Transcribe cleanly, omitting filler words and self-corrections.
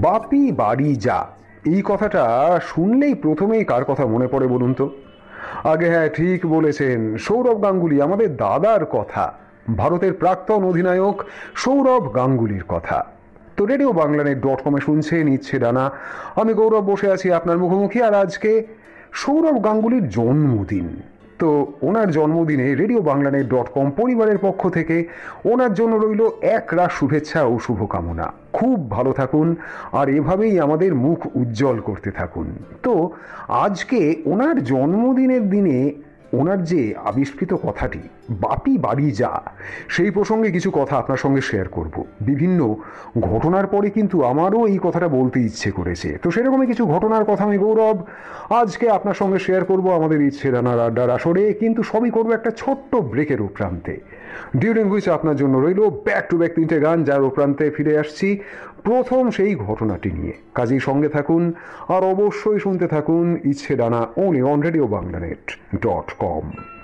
বাপি বাড়ি যা, এই কথাটা শুনলেই প্রথমেই কার কথা মনে পড়ে বলুন তো? আগে হ্যাঁ, ঠিক বলেছেন, সৌরভ গাঙ্গুলি, আমাদের দাদার কথা, ভারতের প্রাক্তন অধিনায়ক সৌরভ গাঙ্গুলির কথা। তো রেডিও বাংলানেট.com শুনছেন ইচ্ছে ডানা। আমি গৌরব বসে আছি আপনার মুখোমুখি। আর আজকে সৌরভ গাঙ্গুলির জন্মদিন। তো ওনার জন্মদিনে রেডিও বাংলানেট.com পরিবারের পক্ষ থেকে ওনার জন্য রইল এক রাশ শুভেচ্ছা ও শুভকামনা। খুব ভালো থাকুন আর এভাবেই আমাদের মুখ উজ্জ্বল করতে থাকুন। তো আজকে ওনার জন্মদিনের দিনে ওনার যে আবিষ্কৃত কথাটি বাপি বাড়ি যা, সেই প্রসঙ্গে কিছু কথা আপনার সঙ্গে শেয়ার করব। বিভিন্ন ঘটনার পরে কিন্তু আমারও এই কথাটা বলতে ইচ্ছে করেছে। তো সেরকমই কিছু ঘটনার কথা আমি গৌরব আজকে আপনার সঙ্গে শেয়ার করব আমাদের ইচ্ছে ডানার আড্ডার আসরে, কিন্তু সবই করবো একটা ছোট্ট ব্রেকের উপরান্তে, ডিউরিং হুইচ আপনার জন্য রইল ব্যাক টু ব্যাক 3টে গান, যার উপরান্তে ফিরে আসছি প্রথম সেই ঘটনাটি নিয়ে। কাজেই সঙ্গে থাকুন আর অবশ্যই শুনতে থাকুন ইচ্ছে ডানা, only on Radio Banglanet.com।